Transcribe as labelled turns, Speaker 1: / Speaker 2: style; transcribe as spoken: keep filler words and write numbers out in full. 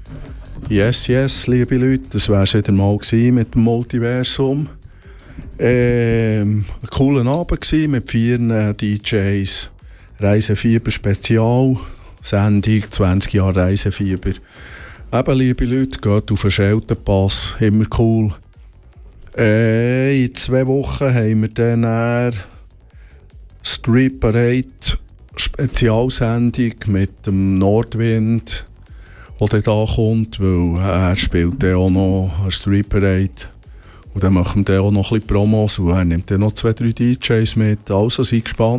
Speaker 1: Yes, yes, liebe Leute, das war es wieder mal mit dem Multiversum. Ähm, ein cooler Abend gewesen mit vier äh, D Js. Reisefieber Spezial, Sendung zwanzig Jahre Reisefieber. Eben, liebe Leute, geht auf den Scheltenpass, immer cool. Äh, in zwei Wochen haben wir dann eine Street Parade Spezialsendung mit dem Nordwind, der da kommt, weil er spielt dann auch noch eine Street Parade. Und dann machen wir dann auch noch ein bisschen Promos und er nimmt dann noch zwei, drei D Js mit. Also seid gespannt.